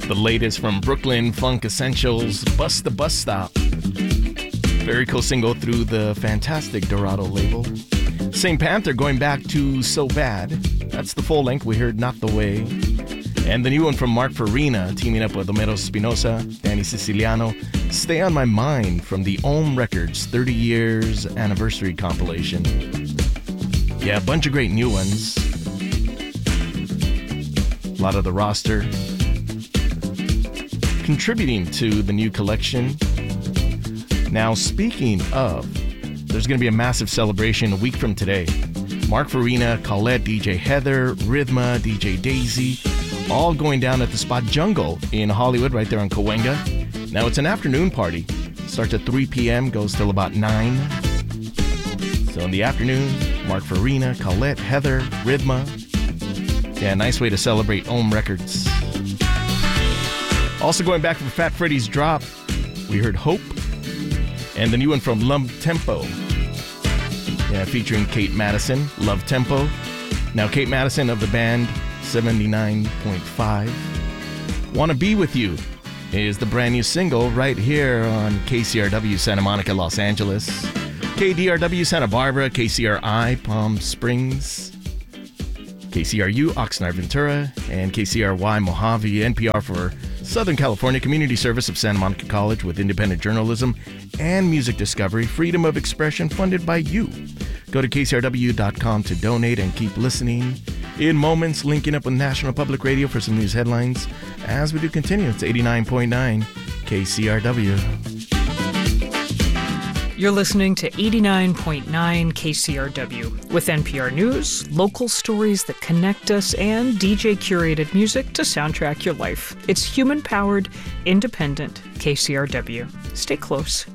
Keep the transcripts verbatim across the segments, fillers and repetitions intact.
The latest from Brooklyn Funk Essentials, Bust the Bus Stop. Very cool single through the fantastic Dorado label. Saint Panther going back to So Bad. That's the full length. We heard Not the Way. And the new one from Mark Farina, teaming up with Homero Espinosa, Danny Siciliano, Stay on My Mind from the Ohm Records thirty years anniversary compilation. Yeah, a bunch of great new ones. A lot of the roster contributing to the new collection. Now, speaking of, there's going to be a massive celebration a week from today. Mark Farina, Colette, D J Heather, Rhythma, D J Daisy, all going down at the Spot Jungle in Hollywood, right there on Cahuenga. Now, it's an afternoon party. Starts at three p.m., goes till about nine. So in the afternoon, Mark Farina, Colette, Heather, Rhythma. Yeah, nice way to celebrate Ohm Records. Also going back from Fat Freddy's drop, we heard Hope. And the new one from Love Tempo. Yeah, featuring Kate Madison, Love Tempo. Now, Kate Madison of the band seventy-nine point five. Wanna Be With You is the brand new single right here on K C R W Santa Monica, Los Angeles. K D R W Santa Barbara, K C R I Palm Springs, K C R U Oxnard Ventura, and K C R Y Mojave. N P R for Southern California Community Service of Santa Monica College with independent journalism and music discovery, freedom of expression funded by you. Go to K C R W dot com to donate and keep listening. In moments, linking up with National Public Radio for some news headlines. As we do continue, it's eighty-nine point nine K C R W. You're listening to eighty-nine point nine K C R W with N P R News, local stories that connect us, and D J-curated music to soundtrack your life. It's human-powered, independent K C R W. Stay close.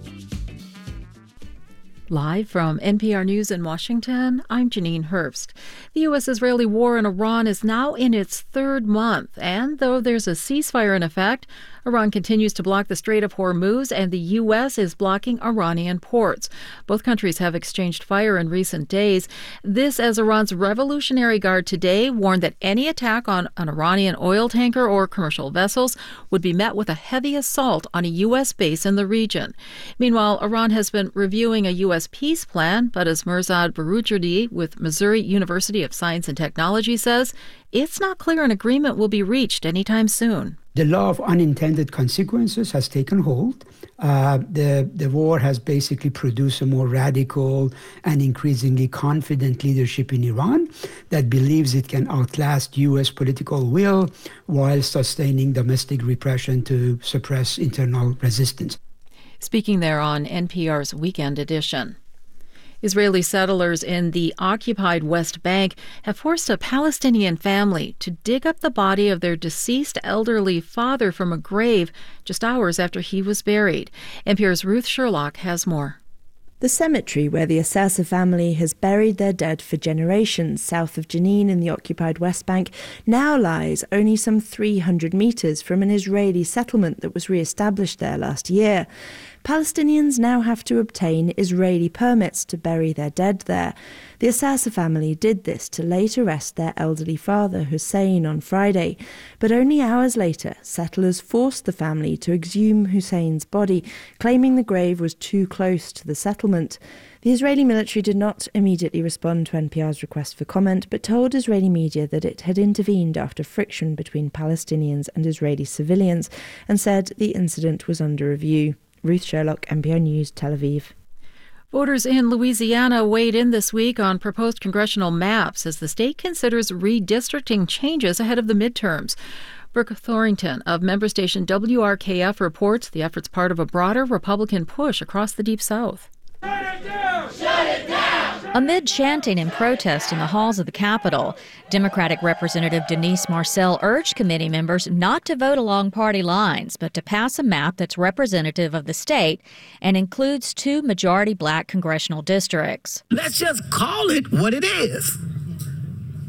Live from N P R News in Washington, I'm Janine Herbst. The U S-Israeli war in Iran is now in its third month, and though there's a ceasefire in effect, Iran continues to block the Strait of Hormuz, and the U S is blocking Iranian ports. Both countries have exchanged fire in recent days. This as Iran's Revolutionary Guard today warned that any attack on an Iranian oil tanker or commercial vessels would be met with a heavy assault on a U S base in the region. Meanwhile, Iran has been reviewing a U S peace plan, but as Mirzad Baroucherdi with Missouri University of Science and Technology says, it's not clear an agreement will be reached anytime soon. The law of unintended consequences has taken hold. Uh, the, the war has basically produced a more radical and increasingly confident leadership in Iran that believes it can outlast U S political will while sustaining domestic repression to suppress internal resistance. Speaking there on N P R's Weekend Edition. Israeli settlers in the occupied West Bank have forced a Palestinian family to dig up the body of their deceased elderly father from a grave just hours after he was buried. N P R's Ruth Sherlock has more. The cemetery where the Assassi family has buried their dead for generations south of Jenin in the occupied West Bank now lies only some three hundred metres from an Israeli settlement that was re-established there last year. Palestinians now have to obtain Israeli permits to bury their dead there. The Assassi family did this to later rest their elderly father, Hussein, on Friday. But only hours later, settlers forced the family to exhume Hussein's body, claiming the grave was too close to the settlement. The Israeli military did not immediately respond to N P R's request for comment, but told Israeli media that it had intervened after friction between Palestinians and Israeli civilians and said the incident was under review. Ruth Sherlock, N P R News, Tel Aviv. Voters in Louisiana weighed in this week on proposed congressional maps as the state considers redistricting changes ahead of the midterms. Brooke Thorington of member station W R K F reports the effort's part of a broader Republican push across the Deep South. Shut it down! Shut it down! Amid chanting and protest in the halls of the Capitol, Democratic Representative Denise Marcel urged committee members not to vote along party lines, but to pass a map that's representative of the state and includes two majority black congressional districts. Let's just call it what it is.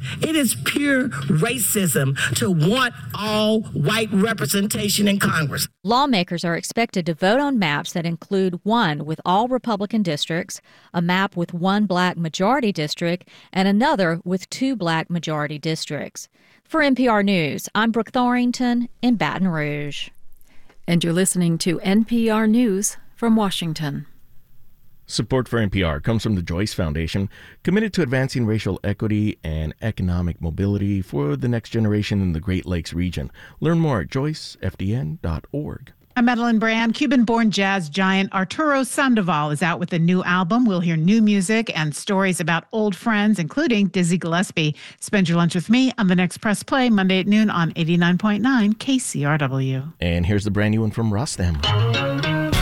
It is pure racism to want all white representation in Congress. Lawmakers are expected to vote on maps that include one with all Republican districts, a map with one black majority district, and another with two black majority districts. For N P R News, I'm Brooke Thorington in Baton Rouge. And you're listening to N P R News from Washington. Support for N P R comes from the Joyce Foundation, committed to advancing racial equity and economic mobility for the next generation in the Great Lakes region. Learn more at joyce f d n dot org. I'm Madeline Brand. Cuban-born jazz giant Arturo Sandoval is out with a new album. We'll hear new music and stories about old friends, including Dizzy Gillespie. Spend your lunch with me on the next Press Play, Monday at noon on eighty-nine point nine K C R W. And here's the brand new one from Rustam.